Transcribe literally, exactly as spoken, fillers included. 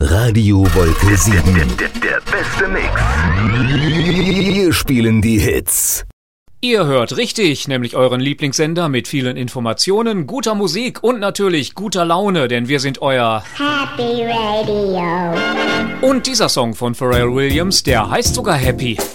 Radio Wolke sieben. Der, der, der beste Mix. Wir spielen die Hits. Ihr hört richtig, nämlich euren Lieblingssender mit vielen Informationen, guter Musik und natürlich guter Laune, denn wir sind euer Happy Radio. Und dieser Song von Pharrell Williams, der heißt sogar Happy.